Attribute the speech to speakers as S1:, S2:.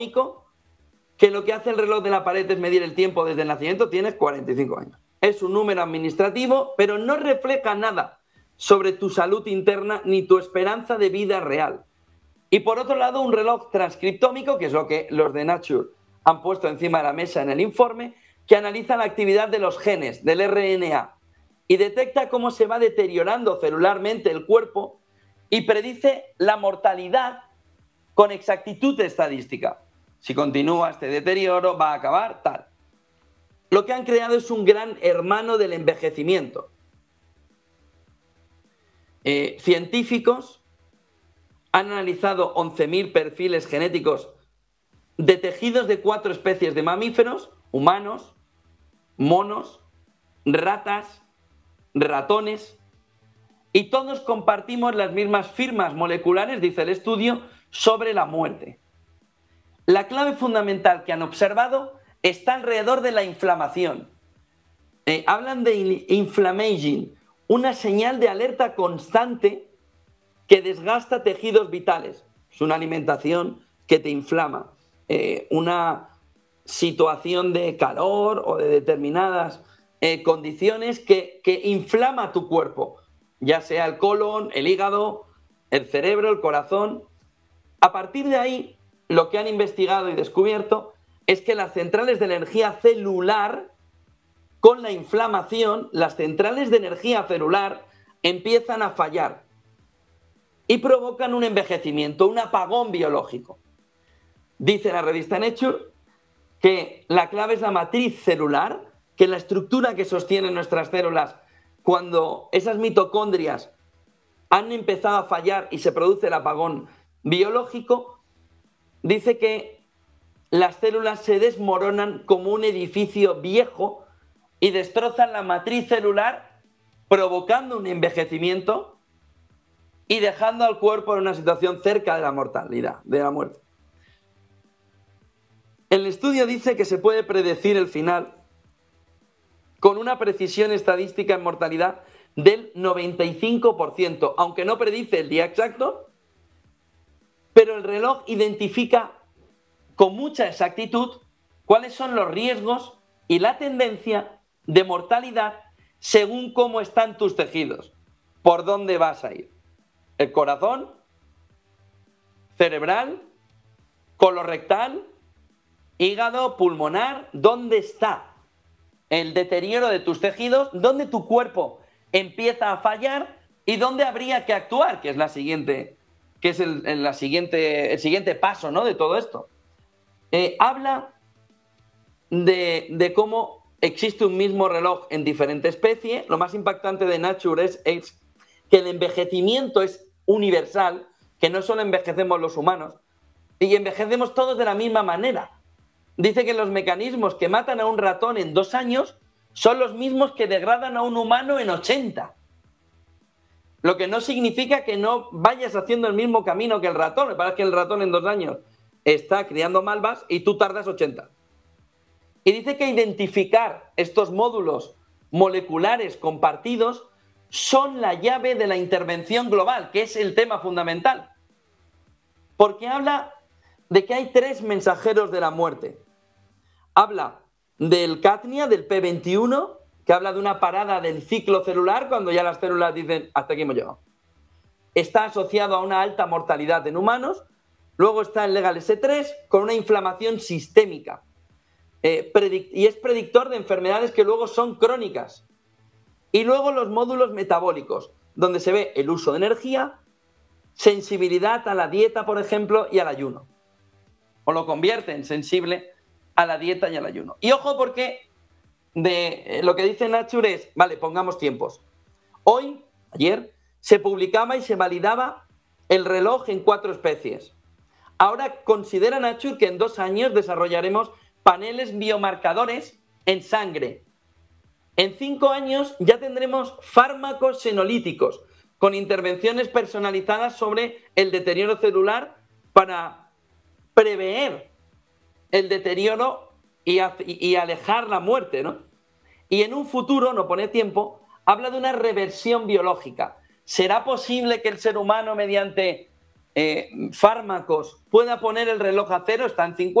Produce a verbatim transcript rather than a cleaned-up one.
S1: que lo que hace el reloj de la pared es medir el tiempo desde el nacimiento, tienes cuarenta y cinco años. Es un número administrativo, pero no refleja nada sobre tu salud interna ni tu esperanza de vida real. Y por otro lado, un reloj transcriptómico, que es lo que los de Nature han puesto encima de la mesa en el informe, que analiza la actividad de los genes, del R N A, y detecta cómo se va deteriorando celularmente el cuerpo y predice la mortalidad con exactitud estadística. Si continúa este deterioro, va a acabar tal. Lo que han creado es un gran hermano del envejecimiento. Eh, científicos han analizado once mil perfiles genéticos de tejidos de cuatro especies de mamíferos, humanos, monos, ratas, ratones, y todos compartimos las mismas firmas moleculares, dice el estudio, sobre la muerte. La clave fundamental que han observado está alrededor de la inflamación. Eh, hablan de inflammation, una señal de alerta constante que desgasta tejidos vitales. Es una alimentación que te inflama, eh, una situación de calor o de determinadas eh, condiciones que, que inflama tu cuerpo, ya sea el colon, el hígado, el cerebro, el corazón. A partir de ahí, lo que han investigado y descubierto es que las centrales de energía celular, con la inflamación, las centrales de energía celular empiezan a fallar y provocan un envejecimiento, un apagón biológico. Dice la revista Nature que la clave es la matriz celular, que la estructura que sostiene nuestras células, cuando esas mitocondrias han empezado a fallar y se produce el apagón biológico, dice que las células se desmoronan como un edificio viejo y destrozan la matriz celular, provocando un envejecimiento y dejando al cuerpo en una situación cerca de la mortalidad, de la muerte. El estudio dice que se puede predecir el final con una precisión estadística en mortalidad del noventa y cinco por ciento, aunque no predice el día exacto, pero el reloj identifica con mucha exactitud cuáles son los riesgos y la tendencia de mortalidad según cómo están tus tejidos, por dónde vas a ir. El corazón, cerebral, colorectal, hígado, pulmonar, ¿dónde está el deterioro de tus tejidos? ¿Dónde tu cuerpo empieza a fallar y dónde habría que actuar? Que es la siguiente, que es el, el, la siguiente, el siguiente paso, ¿no?, de todo esto. Eh, habla de, de cómo existe un mismo reloj en diferente especie. Lo más impactante de Nature es, es que el envejecimiento es universal, que no solo envejecemos los humanos, y envejecemos todos de la misma manera. Dice que los mecanismos que matan a un ratón en dos años son los mismos que degradan a un humano en ochenta. Lo que no significa que no vayas haciendo el mismo camino que el ratón. Me parece que el ratón en dos años está criando malvas y tú tardas ochenta. Y dice que identificar estos módulos moleculares compartidos son la llave de la intervención global, que es el tema fundamental. Porque habla de que hay tres mensajeros de la muerte. Habla del cadmio, del P veintiuno, que habla de una parada del ciclo celular cuando ya las células dicen hasta aquí hemos llegado. Está asociado a una alta mortalidad en humanos. Luego está el Legal S tres con una inflamación sistémica eh, y es predictor de enfermedades que luego son crónicas. Y luego los módulos metabólicos, donde se ve el uso de energía, sensibilidad a la dieta, por ejemplo, y al ayuno. O lo convierte en sensible a la dieta y al ayuno. Y ojo, porque de eh, lo que dice Nature es, vale, pongamos tiempos. Hoy, ayer, se publicaba y se validaba el reloj en cuatro especies. Ahora considera Nature que en dos años desarrollaremos paneles biomarcadores en sangre. En cinco años ya tendremos fármacos senolíticos con intervenciones personalizadas sobre el deterioro celular para prever el deterioro y, y alejar la muerte, ¿no? Y en un futuro, no pone tiempo, habla de una reversión biológica. ¿Será posible que el ser humano, mediante eh, fármacos pueda poner el reloj a cero, está en cincuenta.